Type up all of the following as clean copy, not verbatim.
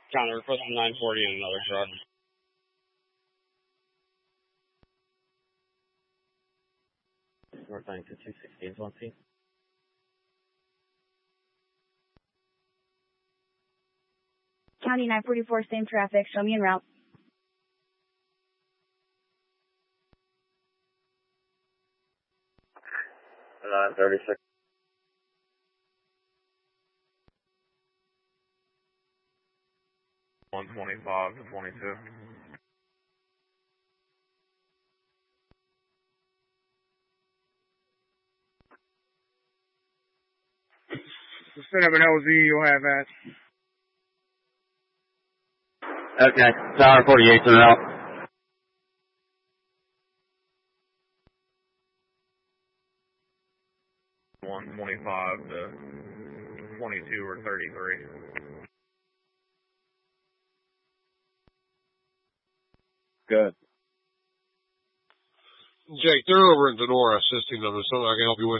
Counter, put on 940 in another truck. North 9 to 216 is 1C. County 944, same traffic. Show me en route. 36. $125 to 22. Set up an LZ, you'll have that. Okay, Tower 48 in route. $125 to 22 or 33. Good. Jake, they're over in Denora assisting them. Is something I can help you with?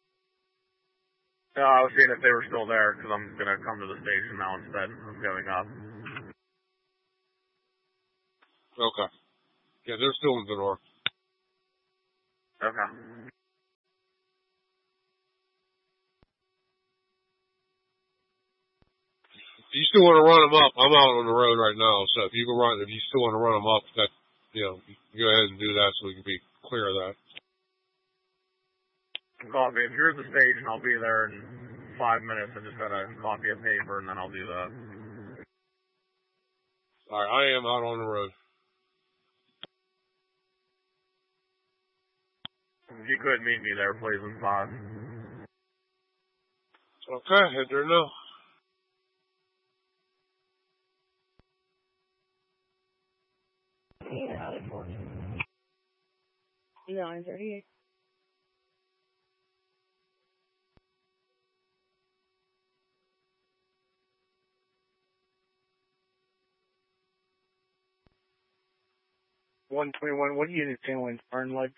No, I was seeing if they were still there, because I'm going to come to the station now instead of going up. Okay. Yeah, they're still in Denora. Okay. If you still want to run them up, I'm out on the road right now, so if you still want to run them up, that, you go ahead and do that so we can be clear of that. Copy. If you're at the station, I'll be there in 5 minutes. I just got a copy of paper, and then I'll do that. All right, I am out on the road. If you could meet me there, please, in 5. Okay, head there now. Yeah, 938. $121. What do you need to burn legs?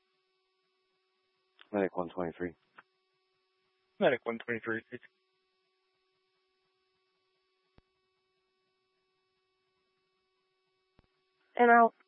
Medic 123. Medic 123. En route.